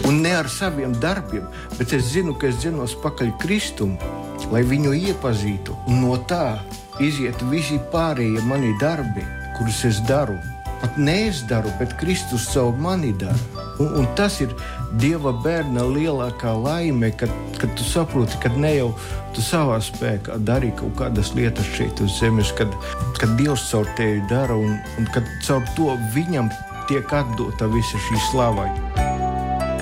Un ne ar saviem darbiem, bet es zinu, ka es dzenos pakaļ Kristumu, lai viņu iepazītu. Un no tā iziet visi pārējie mani darbi, kurus es daru. Pat ne es daru, bet Kristus savu mani dara. Un tas ir Dieva bērna lielākā laime, kad tu saproti, ka ne jau tu savā spēkā dari kaut kādas lietas šeit uz zemes, kad Dievs caur tevi dara un kad caur to viņam tiek atdota visa šī slava.